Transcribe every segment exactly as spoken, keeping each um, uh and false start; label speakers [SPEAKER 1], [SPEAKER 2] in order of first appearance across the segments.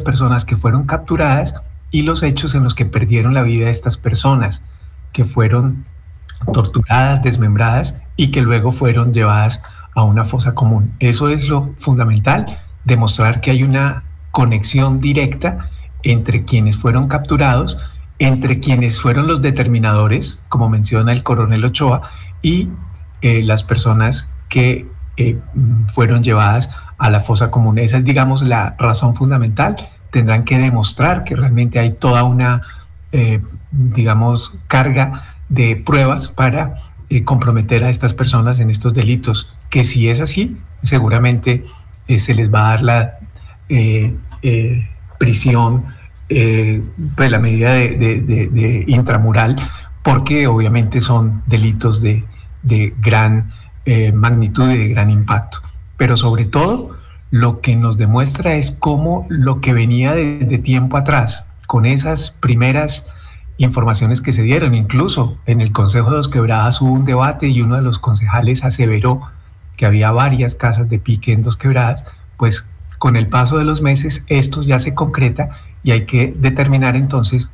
[SPEAKER 1] personas que fueron capturadas y los hechos en los que perdieron la vida estas personas, que fueron torturadas, desmembradas y que luego fueron llevadas a una fosa común. Eso es lo fundamental, demostrar que hay una conexión directa entre quienes fueron capturados, entre quienes fueron los determinadores, como menciona el coronel Ochoa, y eh, las personas que eh, fueron llevadas a la fosa común. Esa es, digamos, la razón fundamental. Tendrán que demostrar que realmente hay toda una, eh, digamos, carga de pruebas para eh, comprometer a estas personas en estos delitos, que si es así, seguramente eh, se les va a dar la eh, eh, prisión, eh, pues la medida de, de, de, de intramural, porque obviamente son delitos de, de gran eh, magnitud y de gran impacto. Pero sobre todo, lo que nos demuestra es cómo lo que venía desde tiempo atrás, con esas primeras informaciones que se dieron, incluso en el Consejo de Dos Quebradas hubo un debate y uno de los concejales aseveró que había varias casas de pique en Dos Quebradas, pues con el paso de los meses esto ya se concreta y hay que determinar entonces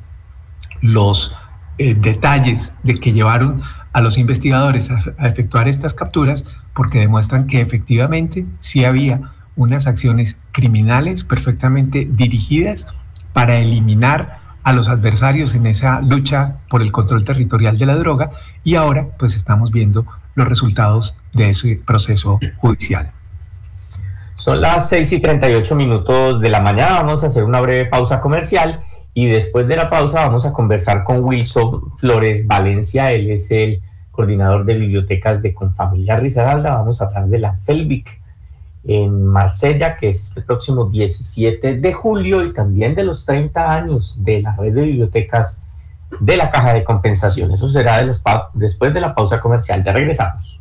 [SPEAKER 1] los eh, detalles de que llevaron a los investigadores a, a efectuar estas capturas, porque demuestran que efectivamente sí había unas acciones criminales perfectamente dirigidas para eliminar a los adversarios en esa lucha por el control territorial de la droga, y ahora pues estamos viendo los resultados de ese proceso judicial.
[SPEAKER 2] Son las seis y treinta y ocho minutos de la mañana, vamos a hacer una breve pausa comercial y después de la pausa vamos a conversar con Wilson Flores Valencia. Él es el coordinador de bibliotecas de Confamiliar Risaralda. Vamos a hablar de la FELBIC en Marsella, que es este próximo diecisiete de julio, y también de los treinta años de la red de bibliotecas de la Caja de Compensación. Eso será de las pa- después de la pausa comercial. Ya regresamos.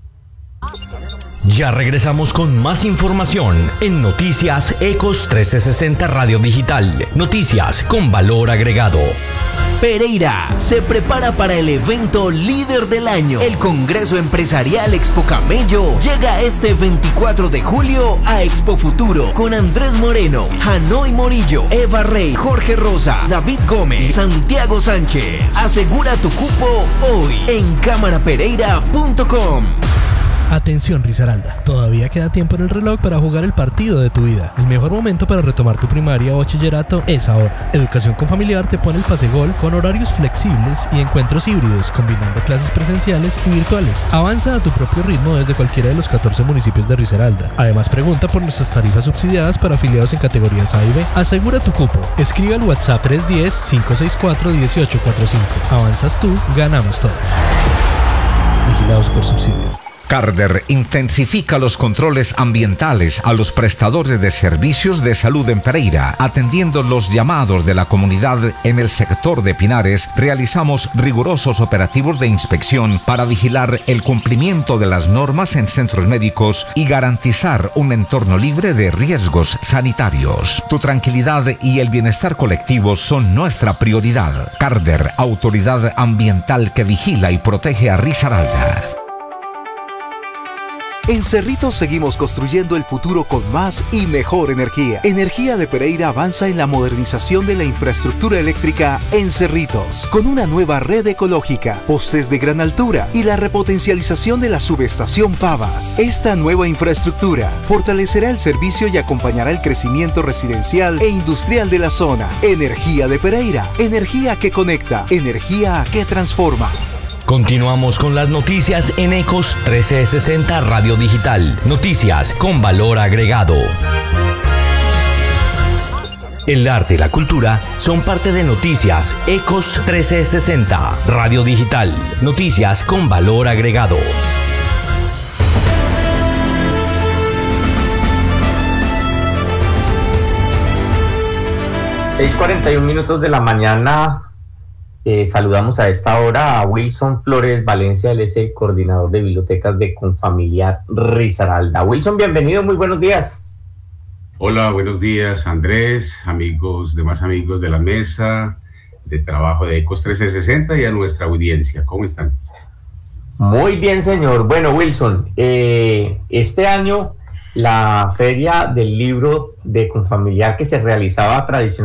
[SPEAKER 3] Ya regresamos con más información en Noticias Ecos trescientos sesenta Radio Digital. Noticias con valor agregado.
[SPEAKER 4] Pereira se prepara para el evento líder del año. El Congreso Empresarial Expo Camello llega este veinticuatro de julio a Expo Futuro con Andrés Moreno, Hanoi Morillo, Eva Rey, Jorge Rosa, David Gómez, Santiago Sánchez. Asegura tu cupo hoy en cámara pereira punto com.
[SPEAKER 5] Atención Risaralda, todavía queda tiempo en el reloj para jugar el partido de tu vida. El mejor momento para retomar tu primaria o bachillerato es ahora. Educación Confamiliar te pone el pase gol con horarios flexibles y encuentros híbridos, combinando clases presenciales y virtuales. Avanza a tu propio ritmo desde cualquiera de los catorce municipios de Risaralda. Además, pregunta por nuestras tarifas subsidiadas para afiliados en categorías A y B. Asegura tu cupo. Escribe al WhatsApp tres uno cero, cinco seis cuatro, uno ocho cuatro cinco. Avanzas tú, ganamos todos. Vigilado Supersubsidio.
[SPEAKER 6] Carder intensifica los controles ambientales a los prestadores de servicios de salud en Pereira. Atendiendo los llamados de la comunidad en el sector de Pinares, realizamos rigurosos operativos de inspección para vigilar el cumplimiento de las normas en centros médicos y garantizar un entorno libre de riesgos sanitarios. Tu tranquilidad y el bienestar colectivo son nuestra prioridad. Carder, autoridad ambiental que vigila y protege a Risaralda.
[SPEAKER 7] En Cerritos seguimos construyendo el futuro con más y mejor energía. Energía de Pereira avanza en la modernización de la infraestructura eléctrica en Cerritos, con una nueva red ecológica, postes de gran altura y la repotencialización de la subestación Pavas. Esta nueva infraestructura fortalecerá el servicio y acompañará el crecimiento residencial e industrial de la zona. Energía de Pereira, energía que conecta, energía que transforma.
[SPEAKER 3] Continuamos con las noticias en Ecos trescientos sesenta Radio Digital. Noticias con valor agregado. El arte y la cultura son parte de Noticias Ecos trescientos sesenta Radio Digital. Noticias con valor agregado.
[SPEAKER 2] seis cuarenta y uno minutos de la mañana. Eh, saludamos a esta hora a Wilson Flores Valencia, él es el coordinador de bibliotecas de Confamiliar Risaralda. Wilson, bienvenido, muy buenos días.
[SPEAKER 8] Hola, buenos días Andrés, amigos, demás amigos de la mesa de trabajo de Ecos trescientos sesenta y a nuestra audiencia. ¿Cómo están?
[SPEAKER 2] Muy bien, señor. Bueno, Wilson, eh, este año la feria del libro de Confamiliar que se realizaba tradicionalmente